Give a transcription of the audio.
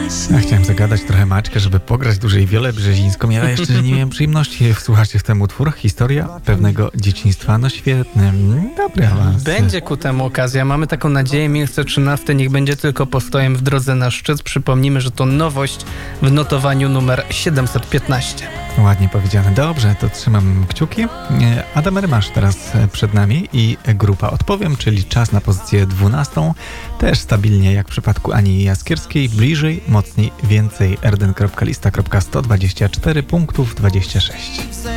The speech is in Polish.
Ja chciałem zagadać trochę Maćkę, żeby pograć dłużej Wiolę Brzezińską. Ja jeszcze nie miałem przyjemności wsłuchać się w ten utwór. Historia pewnego dzieciństwa. No świetny, dobry awans. Będzie ku temu okazja. Mamy taką nadzieję. Miejsce 13 niech będzie tylko postojem w drodze na szczyt. Przypomnijmy, że to nowość w notowaniu numer 715. Ładnie powiedziane. Dobrze, to trzymam kciuki. Adam Rymasz teraz przed nami i grupa Odpowiem, czyli czas na pozycję 12. Też stabilnie jak w przypadku Ani Jaskierskiej. Bliżej, mocniej, więcej. rden.lista.124 punktów 26.